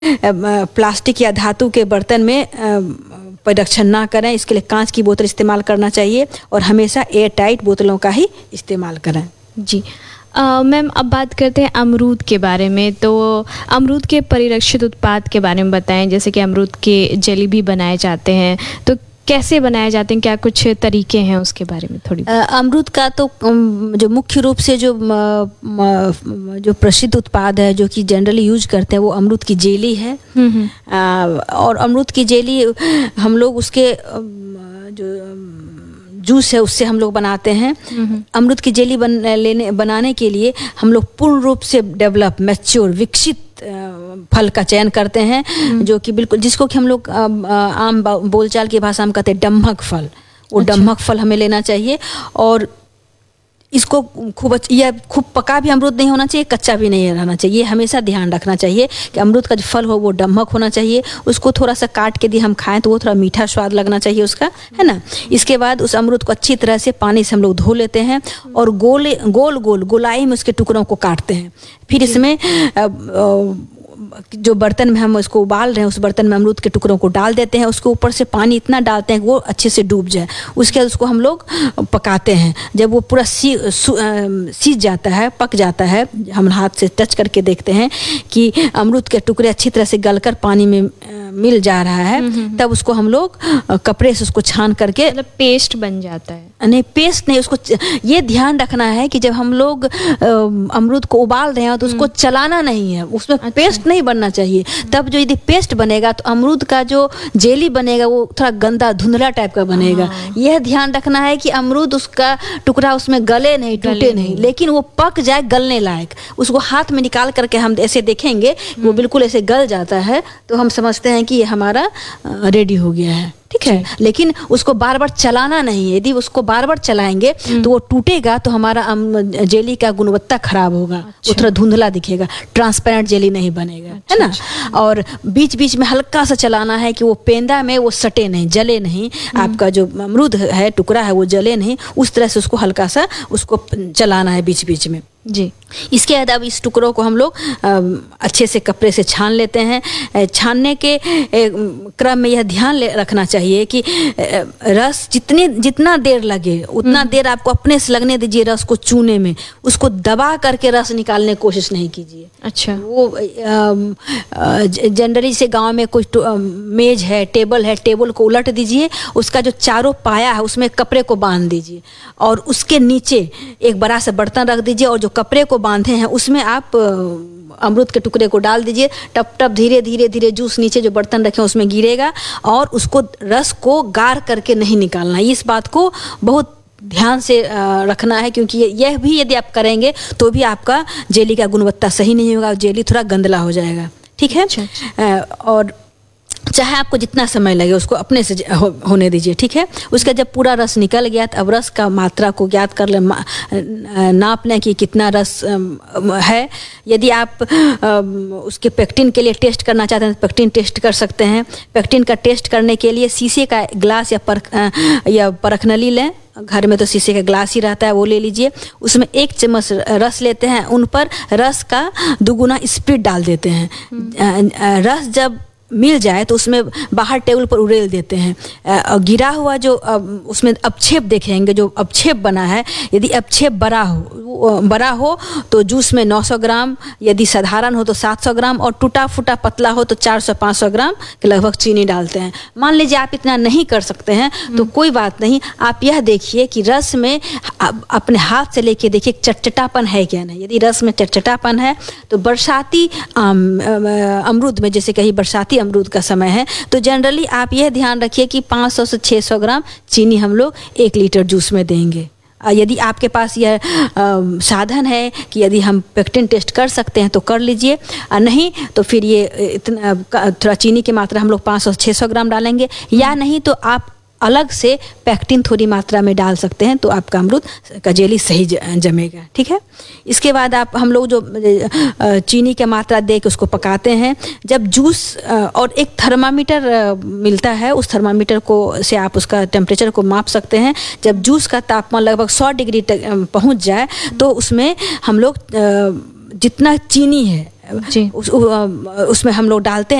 Plastic या धातु के बर्तन में परिरक्षण ना करें। इसके लिए कांच की बोतल इस्तेमाल करना चाहिए और हमेशा एयर टाइट बोतलों का ही इस्तेमाल करें। जी मैम, अब बात करते हैं अमरूद के बारे में। तो अमरूद के परिरक्षित उत्पाद के बारे में बताएं, जैसे कि अमरूद के जेली भी बनाए जाते हैं, तो कैसे बनाए जाते हैं, क्या कुछ तरीके हैं उसके बारे में थोड़ी? अमरूद का तो जो मुख्य रूप से जो प्रसिद्ध उत्पाद है जो कि जनरली यूज करते हैं वो अमरूद की जेली है। और अमरूद की जेली हम लोग उसके जो जूस है उससे हम लोग बनाते हैं। अमरूद की जेली बनाने के लिए हम लोग पूर्ण रूप से मैच्योर विकसित फल का चयन करते हैं, जो कि बिल्कुल जिसको कि हम लोग आम बोलचाल की भाषा में कहते हैं डम्भक फल। वो डम्भक फल हमें लेना चाहिए और इसको खूब पका भी अमरूद नहीं होना चाहिए, कच्चा भी नहीं रहना चाहिए। ये हमेशा ध्यान रखना चाहिए कि अमरूद का जो फल हो वो डम्भक होना चाहिए। उसको थोड़ा सा काट के यदि हम खाएं तो वो थोड़ा मीठा स्वाद लगना चाहिए उसका, है ना। इसके बाद उस अमरूद को अच्छी तरह से पानी से हम लोग धो लेते हैं और गोलाई में उसके टुकड़ों को काटते हैं। फिर इसमें जो बर्तन में हम इसको उबाल रहे हैं उस बर्तन में अमरूद के टुकड़ों को डाल देते हैं। उसके ऊपर से पानी इतना डालते हैं कि वो अच्छे से डूब जाए। उसके बाद उसको हम लोग पकाते हैं। जब वो पूरा सीज जाता है, पक जाता है, हम हाथ से टच करके देखते हैं कि अमरूद के टुकड़े अच्छी तरह से गलकर पानी में मिल जा रहा है, तब उसको हम लोग कपड़े से उसको छान करके, मतलब पेस्ट बन जाता है? नहीं, पेस्ट नहीं। उसको ये ध्यान रखना है कि जब हम लोग अमरूद को उबाल रहे हैं तो उसको चलाना नहीं है, उसमें पेस्ट नहीं बनना चाहिए। तब जो यदि पेस्ट बनेगा तो अमरूद का जो जेली बनेगा वो थोड़ा गंदा धुंधला टाइप का बनेगा। यह ध्यान रखना है कि अमरूद उसका टुकड़ा उसमें गले नहीं, टूटे नहीं, लेकिन वो पक जाए गलने लायक। उसको हाथ में निकाल करके हम ऐसे देखेंगे वो बिल्कुल ऐसे गल जाता है तो हम समझते हैं कि ये हमारा रेडी हो गया है, ठीक है। लेकिन उसको बार बार चलाना नहीं है। यदि उसको बार बार चलाएंगे तो वो टूटेगा तो हमारा जेली का गुणवत्ता खराब होगा। वो थोड़ा धुंधला दिखेगा, ट्रांसपेरेंट जेली नहीं बनेगा, है ना। और बीच बीच में हल्का सा चलाना है कि वो पेंदा में वो सटे नहीं, जले नहीं। आपका जो अमरूद है टुकड़ा है वो जले नहीं, उस तरह से उसको हल्का सा उसको चलाना है बीच बीच में। जी, इसके बाद अब इस टुकड़ों को हम लोग अच्छे से कपड़े से छान लेते हैं। छानने के क्रम में यह ध्यान रखना चाहिए कि रस जितना देर लगे उतना देर आपको अपने से लगने दीजिए रस को चूने में। उसको दबा करके रस निकालने की कोशिश नहीं कीजिए। अच्छा, वो जनरली से गांव में कोई मेज है, टेबल है, टेबल को उलट दीजिए, उसका जो चारों पाया है उसमें कपड़े को बांध दीजिए और उसके नीचे एक बड़ा सा बर्तन रख दीजिए और जो कपड़े को बांधे हैं उसमें आप अमरूद के टुकड़े को डाल दीजिए। टप टप धीरे धीरे धीरे जूस नीचे जो बर्तन रखे हैं उसमें गिरेगा और उसको रस को गार करके नहीं निकालना। इस बात को बहुत ध्यान से रखना है, क्योंकि यह भी यदि आप करेंगे तो भी आपका जेली का गुणवत्ता सही नहीं होगा, जेली थोड़ा गंदला हो जाएगा, ठीक है। और चाहे आपको जितना समय लगे उसको अपने से होने दीजिए, ठीक है। उसका जब पूरा रस निकल गया तो अब रस का मात्रा को ज्ञात कर लें, नाप लें कि कितना रस है। यदि आप उसके पेक्टिन के लिए टेस्ट करना चाहते हैं तो पेक्टिन टेस्ट कर सकते हैं। पेक्टिन का टेस्ट करने के लिए शीशे का ग्लास या परखनली लें। घर में तो शीशे का ग्लास ही रहता है, वो ले लीजिए। उसमें 1 चम्मच रस लेते हैं, उन पर रस का 2 गुना स्पीड डाल देते हैं। रस जब मिल जाए तो उसमें बाहर टेबल पर उड़ेल देते हैं। गिरा हुआ जो उसमें अपक्षेप देखेंगे, जो अपक्षेप बना है, यदि अपक्षेप बड़ा हो तो जूस में 900 ग्राम, यदि साधारण हो तो 700 ग्राम और टूटा फूटा पतला हो तो 400-500 ग्राम के लगभग चीनी डालते हैं। मान लीजिए आप इतना नहीं कर सकते हैं तो कोई बात नहीं, आप यह देखिए कि रस में अपने हाथ से लेके देखिए चटचटापन है क्या नहीं। यदि रस में चटचटापन है तो बरसाती अमरूद में, जैसे कहीं बरसाती अमरूद का समय है, तो जनरली आप यह ध्यान रखिए कि 500 से 600 ग्राम चीनी हम लोग 1 लीटर जूस में देंगे। यदि आपके पास यह साधन है कि यदि हम पेक्टिन टेस्ट कर सकते हैं तो कर लीजिए, नहीं तो फिर ये इतना थोड़ा चीनी की मात्रा हम लोग 500 से 600 ग्राम डालेंगे, या नहीं तो आप अलग से पेक्टिन थोड़ी मात्रा में डाल सकते हैं तो आपका अमरूद का जेली सही जमेगा, ठीक है। इसके बाद हम लोग जो चीनी की मात्रा दे के उसको पकाते हैं। जब जूस और एक थर्मामीटर मिलता है, उस थर्मामीटर को से आप उसका टेम्परेचर को माप सकते हैं। जब जूस का तापमान लगभग 100 डिग्री तक पहुंच जाए तो उसमें हम लोग जितना चीनी है जी। उसमें हम लोग डालते हैं।